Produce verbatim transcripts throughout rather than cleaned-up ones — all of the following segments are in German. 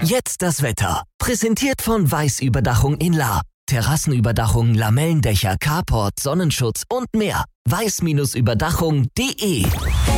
Jetzt das Wetter. Präsentiert von Weiß Überdachung in Lahr. Terrassenüberdachung, Lamellendächer, Carport, Sonnenschutz und mehr. weiß Überdachung punkt de.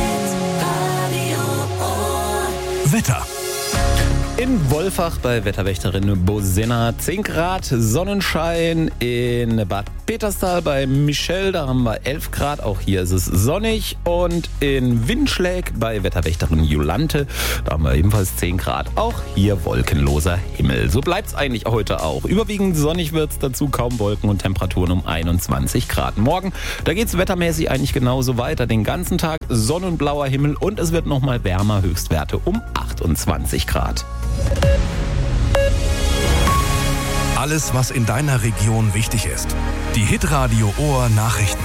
Wetter. In Wolfach bei Wetterwächterin Bosenna zehn Grad, Sonnenschein. In Bad Peterstal bei Michelle, da haben wir elf Grad, auch hier ist es sonnig. Und in Winschläg bei Wetterwächterin Jolante, da haben wir ebenfalls zehn Grad, auch hier wolkenloser Himmel. So bleibt's eigentlich heute auch. Überwiegend sonnig wird's, dazu kaum Wolken und Temperaturen um einundzwanzig Grad. Morgen, da geht's wettermäßig eigentlich genauso weiter. Den ganzen Tag sonnenblauer Himmel und es wird nochmal wärmer, Höchstwerte um achtundzwanzig Grad. Alles, was in deiner Region wichtig ist. Die Hitradio Ohr Nachrichten.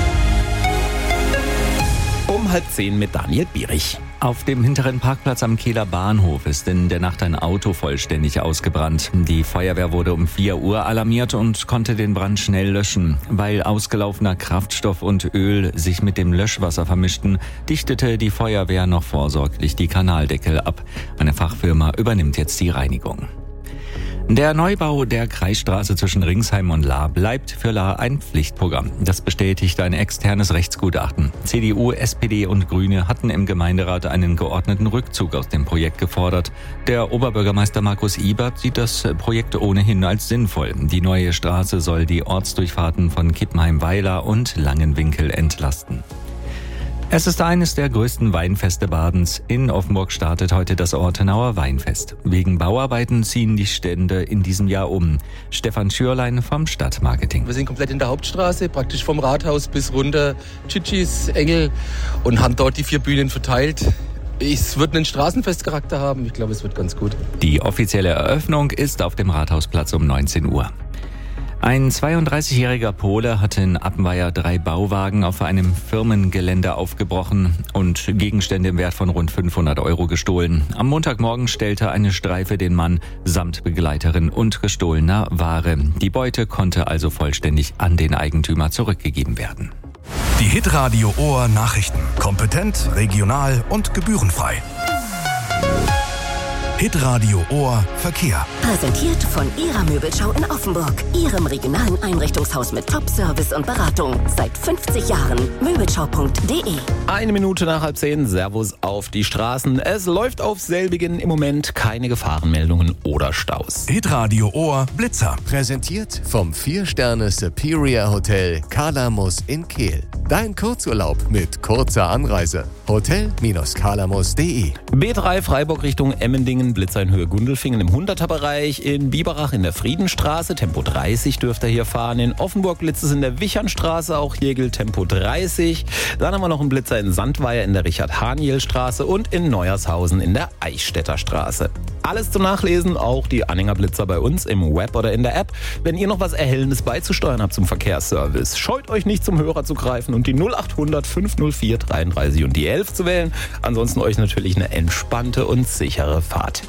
Um halb zehn mit Daniel Bierich. Auf dem hinteren Parkplatz am Kehler Bahnhof ist in der Nacht ein Auto vollständig ausgebrannt. Die Feuerwehr wurde um vier Uhr alarmiert und konnte den Brand schnell löschen. Weil ausgelaufener Kraftstoff und Öl sich mit dem Löschwasser vermischten, dichtete die Feuerwehr noch vorsorglich die Kanaldeckel ab. Eine Fachfirma übernimmt jetzt die Reinigung. Der Neubau der Kreisstraße zwischen Ringsheim und Lahr bleibt für Lahr ein Pflichtprogramm. Das bestätigt ein externes Rechtsgutachten. C D U, S P D und Grüne hatten im Gemeinderat einen geordneten Rückzug aus dem Projekt gefordert. Der Oberbürgermeister Markus Ibert sieht das Projekt ohnehin als sinnvoll. Die neue Straße soll die Ortsdurchfahrten von Kippenheim-Weiler und Langenwinkel entlasten. Es ist eines der größten Weinfeste Badens. In Offenburg startet heute das Ortenauer Weinfest. Wegen Bauarbeiten ziehen die Stände in diesem Jahr um. Stefan Schürlein vom Stadtmarketing. Wir sind komplett in der Hauptstraße, praktisch vom Rathaus bis runter, Tschitschis, Engel, und haben dort die vier Bühnen verteilt. Es wird einen Straßenfestcharakter haben. Ich glaube, es wird ganz gut. Die offizielle Eröffnung ist auf dem Rathausplatz um neunzehn Uhr. Ein zweiunddreißigjähriger Pole hatte in Appenweier drei Bauwagen auf einem Firmengelände aufgebrochen und Gegenstände im Wert von rund fünfhundert Euro gestohlen. Am Montagmorgen stellte eine Streife den Mann samt Begleiterin und gestohlener Ware. Die Beute konnte also vollständig an den Eigentümer zurückgegeben werden. Die Hitradio Ohr Nachrichten. Kompetent, regional und gebührenfrei. Hitradio Ohr Verkehr. Präsentiert von Ihrer Möbelschau in Offenburg. Ihrem regionalen Einrichtungshaus mit Top-Service und Beratung. Seit fünfzig Jahren. Möbelschau punkt de. Eine Minute nach halb zehn, Servus auf die Straßen. Es läuft auf selbigen im Moment keine Gefahrenmeldungen oder Staus. Hitradio Ohr Blitzer. Präsentiert vom vier Sterne Superior Hotel Kalamus in Kehl. Dein Kurzurlaub mit kurzer Anreise. hotel Kalamus punkt de. B drei Freiburg Richtung Emmendingen, Blitzer in Höhe Gundelfingen im hunderter-Bereich. In Biberach in der Friedenstraße, Tempo dreißig dürft ihr hier fahren. In Offenburg Blitz es in der Wichernstraße, auch hier gilt Tempo dreißig. Dann haben wir noch einen Blitzer in Sandweier in der Richard-Haniel-Straße und in Neuershausen in der Eichstätter Straße. Alles zum Nachlesen, auch die Anhängerblitzer bei uns im Web oder in der App. Wenn ihr noch was Erhellendes beizusteuern habt zum Verkehrsservice, scheut euch nicht zum Hörer zu greifen und die null acht hundert fünf null vier dreiunddreißig und die elf zu wählen. Ansonsten euch natürlich eine entspannte und sichere Fahrt.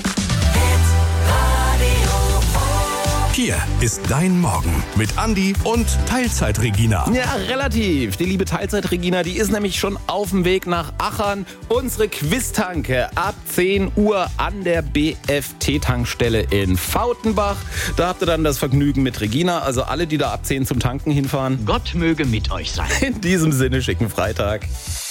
Hier ist dein Morgen mit Andi und Teilzeit-Regina. Ja, relativ. Die liebe Teilzeit-Regina, die ist nämlich schon auf dem Weg nach Achern. Unsere Quiztanke ab zehn Uhr an der B F T-Tankstelle in Fautenbach. Da habt ihr dann das Vergnügen mit Regina. Also alle, die da ab zehn zum Tanken hinfahren. Gott möge mit euch sein. In diesem Sinne, schicken Freitag.